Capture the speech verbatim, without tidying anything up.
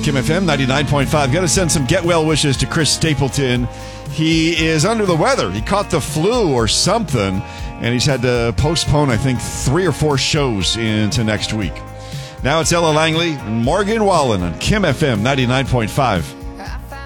Kim F M ninety-nine point five. Got to send some get well wishes to Chris Stapleton. He is under the weather. He caught the flu or something, and he's had to postpone, I think, three or four shows into next week. Now it's Ella Langley and Morgan Wallen on Kim F M ninety-nine point five.